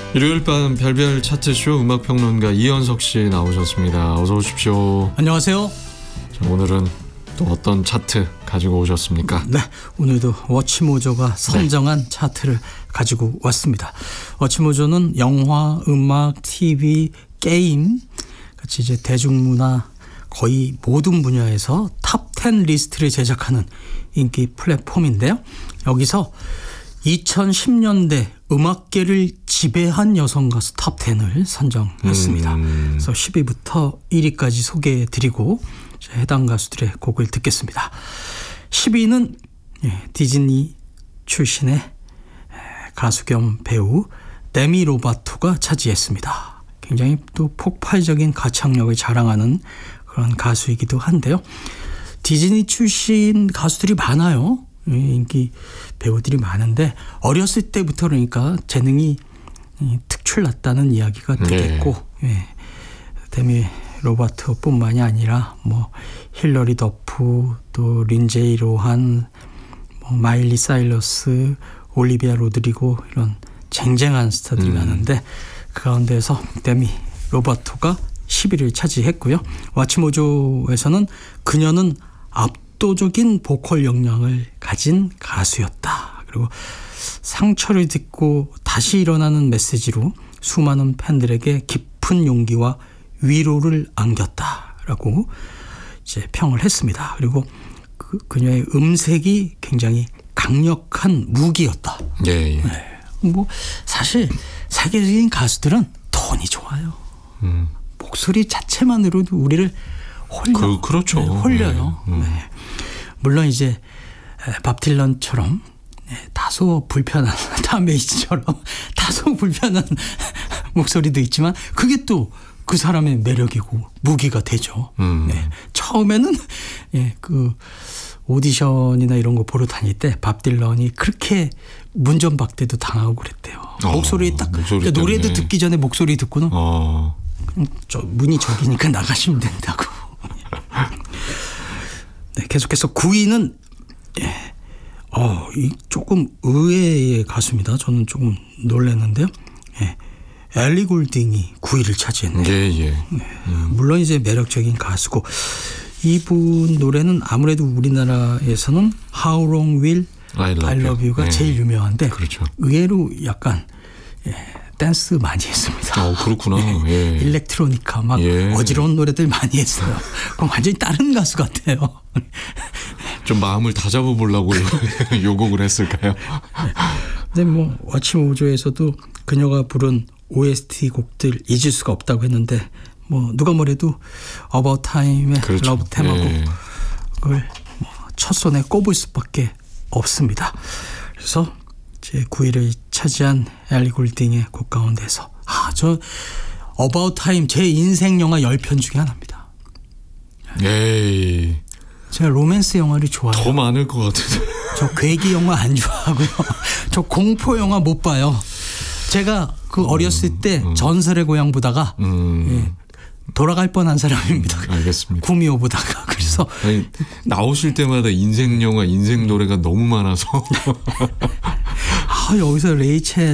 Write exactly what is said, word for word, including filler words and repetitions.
일요일 밤 별별 차트쇼 음악평론가 이현석 씨 나오셨습니다. 어서 오십시오. 안녕하세요. 자, 오늘은 또 어떤 차트 가지고 오셨습니까? 네, 오늘도 워치모조가 선정한 네. 차트를 가지고 왔습니다. 워치모조는 영화, 음악, 티비, 게임 같이 이제 대중문화 거의 모든 분야에서 탑 텐 리스트를 제작하는 인기 플랫폼인데요. 여기서 이천십 년대 음악계를 지배한 여성 가수 탑 텐을 선정했습니다. 음. 그래서 십 위부터 일 위까지 소개해드리고 해당 가수들의 곡을 듣겠습니다. 십 위는 디즈니 출신의 가수 겸 배우 데미 로바토가 차지했습니다. 굉장히 또 폭발적인 가창력을 자랑하는 그런 가수이기도 한데요. 디즈니 출신 가수들이 많아요. 인기 배우들이 많은데 어렸을 때부터 그러니까 재능이 특출났다는 이야기가 되겠고 네. 예. 데미 로바토뿐만이 아니라 뭐 힐러리 더프, 또 린제이 로한, 뭐 마일리 사이러스, 올리비아 로드리고 이런 쟁쟁한 스타들이 음. 많은데 그 가운데서 데미 로바토가 십 위를 차지했고요. 와치모조에서는 그녀는 압도적인 보컬 역량을 가진 가수였다. 그리고 상처를 딛고 다시 일어나는 메시지로 수많은 팬들에게 깊은 용기와 위로를 안겼다라고 이제 평을 했습니다. 그리고 그, 그녀의 음색이 굉장히 강력한 무기였다. 예, 예. 네. 뭐 사실 세계적인 가수들은 톤이 좋아요. 음. 목소리 자체만으로도 우리를 홀려, 그, 그렇죠. 네, 홀려요. 네. 음. 네. 물론 이제 밥 딜런처럼 다소 불편한 탐 메이지처럼 다소 불편한 목소리도 있지만 그게 또 그 사람의 매력이고 무기가 되죠. 음. 네. 처음에는 예, 그 오디션이나 이런 거 보러 다닐 때 밥 딜런이 그렇게 문전박대도 당하고 그랬대요. 어, 목소리 딱 목소리 노래도 듣기 전에 목소리 듣고는 어. 저 문이 저기니까 나가시면 된다고. 네, 계속해서 구 위는 예, 어, 이 조금 의외의 가수입니다. 저는 조금 놀랐는데요. 예, 엘리 골딩이 구 위를 차지했네요. 예, 예. 네, 음. 물론 이제 매력적인 가수고 이분 노래는 아무래도 우리나라에서는 How Long Will I Love, I love You가 네. 제일 유명한데 그렇죠. 의외로 약간 예, 댄스 많이 했습니다. 어, 그렇구나. 예. 예. 일렉트로니카 막 예. 어지러운 노래들 많이 했어요. 그럼 완전히 다른 가수 같아요. 좀 마음을 다잡아 보려고 요곡을 했을까요? 근데 뭐 워치모조에서도 그녀가 부른 오에스티 곡들 잊을 수가 없다고 했는데 뭐 누가 뭐래도 About Time의 그렇죠. 러브 테마곡을 예. 뭐 첫손에 꼽을 수밖에 없습니다. 그래서 제 구 위를 차지한 엘리 골딩의 곡 가운데서 아, 저 About Time 제 인생 영화 십 편 중에 하나입니다. 에이. 제가 로맨스 영화를 좋아해요. 더 많을 것 같은데. 저 괴기 영화 안 좋아하고요. 저 공포 영화 못 봐요. 제가 그 어렸을 때 음, 음. 전설의 고향 보다가 음. 예, 돌아갈 뻔한 사람입니다. 음, 알겠습니다. 구미호 보다가 그래서 아니, 나오실 때마다 인생 영화, 인생 노래가 너무 많아서 아, 여기서 레이첼